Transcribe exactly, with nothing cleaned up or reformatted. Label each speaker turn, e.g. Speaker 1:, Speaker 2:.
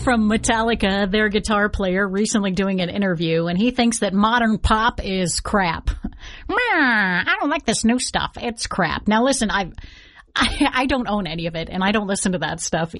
Speaker 1: from Metallica, their guitar player, recently doing an interview, and he thinks that modern pop is crap. I don't like this new stuff. It's crap. Now listen, I've, I I don't own any of it, and I don't listen to that stuff